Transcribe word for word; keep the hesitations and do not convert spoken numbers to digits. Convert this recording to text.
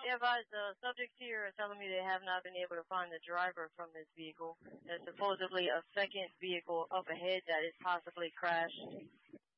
Yeah, but the subjects here are telling me they have not been able to find the driver from this vehicle. There's supposedly a second vehicle up ahead that is possibly crashed.